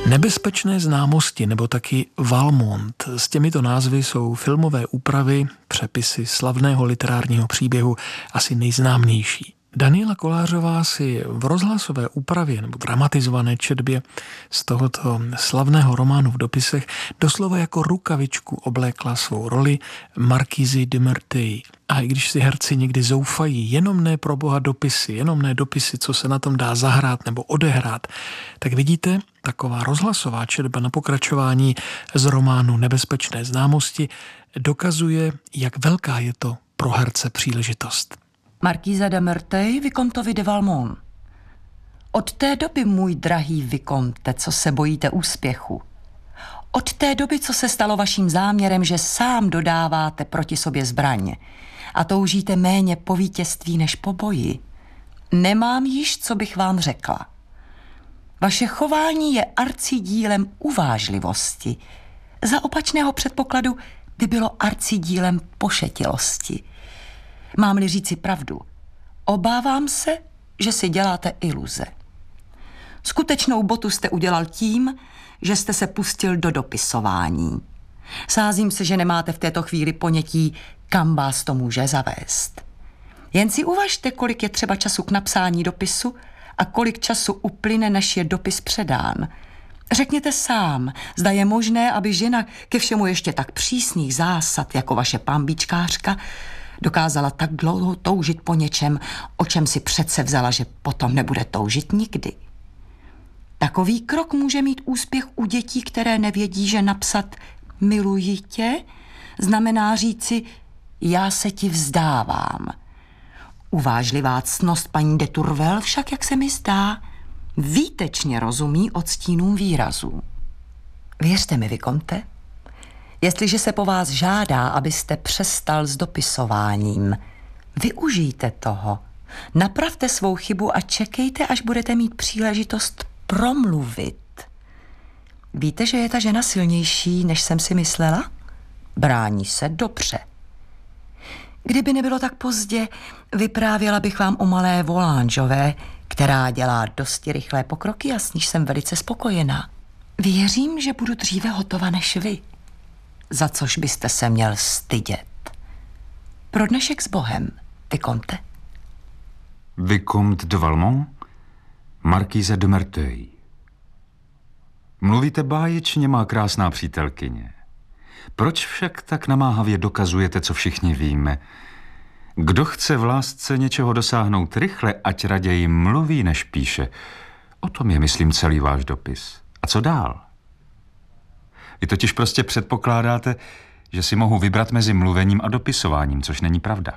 Nebezpečné známosti nebo taky Valmont. S těmito názvy jsou filmové úpravy, přepisy slavného literárního příběhu asi nejznámější. Daniela Kolářová si v rozhlasové úpravě nebo dramatizované četbě z tohoto slavného románu v dopisech doslova jako rukavičku oblékla svou roli Markýzy de Merteuil. A i když si herci někdy zoufají, jenom ne pro boha dopisy, jenom ne dopisy, co se na tom dá zahrát nebo odehrát, tak vidíte, taková rozhlasová četba na pokračování z románu Nebezpečné známosti dokazuje, jak velká je to pro herce příležitost. Markýza de Merteuil Vicomtovi de Valmont. Od té doby, můj drahý Vicomte, co se bojíte úspěchu, od té doby, co se stalo vaším záměrem, že sám dodáváte proti sobě zbraň a toužíte méně po vítězství než po boji, nemám již, co bych vám řekla. Vaše chování je arcidílem uvážlivosti. Za opačného předpokladu by bylo arcidílem pošetilosti. Mám-li říci pravdu, obávám se, že si děláte iluze. Skutečnou botu jste udělal tím, že jste se pustil do dopisování. Sázím se, že nemáte v této chvíli ponětí, kam vás to může zavést. Jen si uvažte, kolik je třeba času k napsání dopisu a kolik času uplyne, než je dopis předán. Řekněte sám, zda je možné, aby žena ke všemu ještě tak přísných zásad, jako vaše pambíčkářka, dokázala tak dlouho toužit po něčem, o čem si přece vzala, že potom nebude toužit nikdy. Takový krok může mít úspěch u dětí, které nevědí, že napsat miluji tě znamená říci já se ti vzdávám. Uvážlivá ctnost paní de Tourvel však, jak se mi zdá, výtečně rozumí odstínům výrazů. Věřte mi, Vicomte, jestliže se po vás žádá, abyste přestal s dopisováním, využijte toho, napravte svou chybu a čekejte, až budete mít příležitost promluvit. Víte, že je ta žena silnější, než jsem si myslela? Brání se dobře. Kdyby nebylo tak pozdě, vyprávěla bych vám o malé Volangeové, která dělá dosti rychlé pokroky a s níž jsem velice spokojená. Věřím, že budu dříve hotova než vy, za což byste se měl stydět. Pro dnešek s Bohem, Vicomte. Vicomte de Valmont, Markýze de Merteuil. Mluvíte báječně, má krásná přítelkyně. Proč však tak namáhavě dokazujete, co všichni víme? Kdo chce v lásce něčeho dosáhnout rychle, ať raději mluví, než píše. O tom je, myslím, celý váš dopis. A co dál? Vy totiž prostě předpokládáte, že si mohu vybrat mezi mluvením a dopisováním, což není pravda.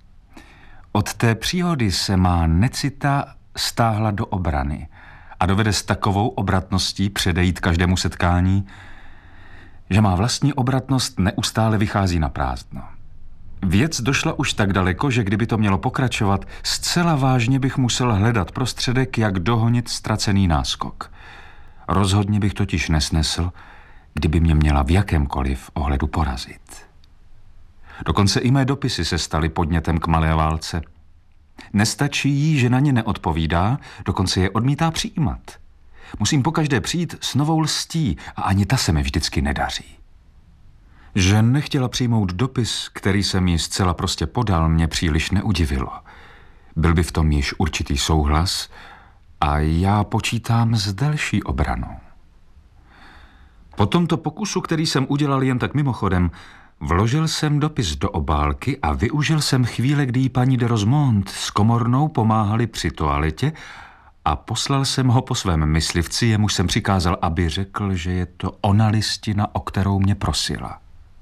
Od té příhody se má necita stáhla do obrany a dovede s takovou obratností předejít každému setkání, že má vlastní obratnost neustále vychází na prázdno. Věc došla už tak daleko, že kdyby to mělo pokračovat, zcela vážně bych musel hledat prostředek, jak dohonit ztracený náskok. Rozhodně bych totiž nesnesl, kdyby mě měla v jakémkoliv ohledu porazit. Dokonce i mé dopisy se staly podnětem k malé válce. Nestačí jí, že na ně neodpovídá, dokonce je odmítá přijímat. Musím pokaždé přijít s novou lstí a ani ta se mi vždycky nedaří. Že nechtěla přijmout dopis, který jsem jí zcela prostě podal, mě příliš neudivilo. Byl by v tom již určitý souhlas a já počítám s delší obranou. Po tomto pokusu, který jsem udělal jen tak mimochodem, vložil jsem dopis do obálky a využil jsem chvíle, kdy jí paní de Rosemont s komornou pomáhali při toaletě a poslal jsem ho po svém myslivci, jemuž jsem přikázal, aby řekl, že je to ona listina, o kterou mě prosila.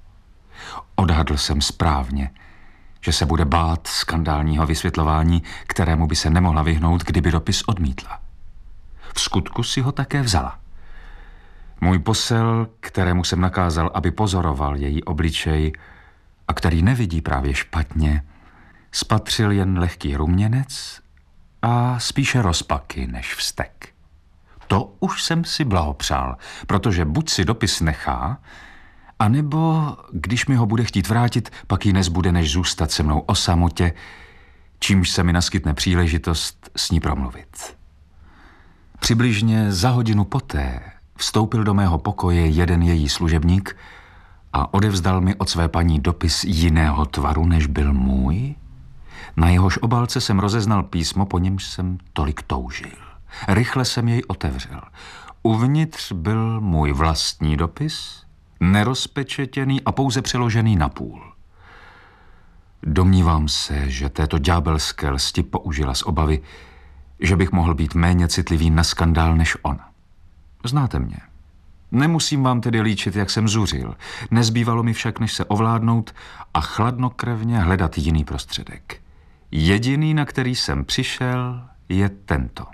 Odhadl jsem správně, že se bude bát skandálního vysvětlování, kterému by se nemohla vyhnout, kdyby dopis odmítla. V skutku si ho také vzala. Můj posel, kterému jsem nakázal, aby pozoroval její obličej a který nevidí právě špatně, spatřil jen lehký ruměnec a spíše rozpaky než vztek. To už jsem si blahopřál, protože buď si dopis nechá, anebo, když mi ho bude chtít vrátit, pak jí nezbude, než zůstat se mnou o samotě, čímž se mi naskytne příležitost s ní promluvit. Přibližně za hodinu poté, Vstoupil do mého pokoje jeden její služebník a odevzdal mi od své paní dopis jiného tvaru, než byl můj. Na jehož obálce jsem rozeznal písmo, po němž jsem tolik toužil. Rychle jsem jej otevřel. Uvnitř byl můj vlastní dopis, nerozpečetěný a pouze přeložený na půl. Domnívám se, že této ďábelské lsti použila z obavy, že bych mohl být méně citlivý na skandál než ona. Znáte mě. Nemusím vám tedy líčit, jak jsem zuřil. Nezbývalo mi však, než se ovládnout a chladnokrevně hledat jiný prostředek. Jediný, na který jsem přišel, je tento.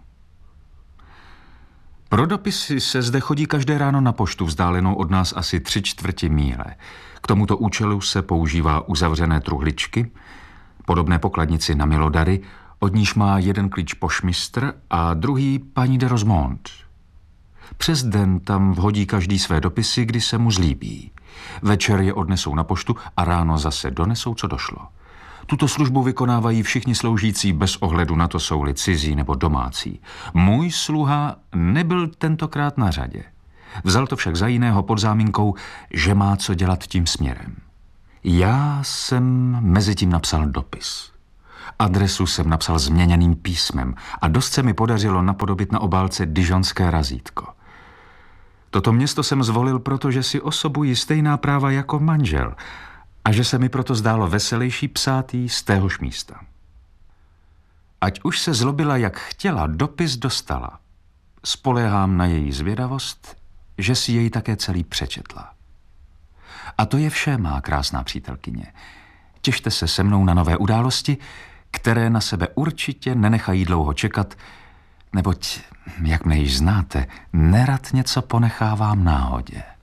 Pro dopisy se zde chodí každé ráno na poštu, vzdálenou od nás asi 3/4 míle. K tomuto účelu se používá uzavřené truhličky, podobné pokladnici na milodary, od níž má jeden klíč pošmistr a druhý paní de Rosemont. Přes den tam vhodí každý své dopisy, kdy se mu zlíbí. Večer je odnesou na poštu a ráno zase donesou, co došlo. Tuto službu vykonávají všichni sloužící bez ohledu na to, jsou-li cizí nebo domácí. Můj sluha nebyl tentokrát na řadě. Vzal to však za jiného pod záminkou, že má co dělat tím směrem. Já jsem mezi tím napsal dopis. Adresu jsem napsal změněným písmem a dost se mi podařilo napodobit na obálce dižonské razítko. Toto město jsem zvolil, protože si osobuji stejná práva jako manžel a že se mi proto zdálo veselější psát jí z téhož místa. Ať už se zlobila, jak chtěla, dopis dostala. Spoléhám na její zvědavost, že si jej také celý přečetla. A to je vše, má krásná přítelkyně. Těšte se se mnou na nové události, které na sebe určitě nenechají dlouho čekat, neboť, jak mne již znáte, nerad něco ponechávám náhodě.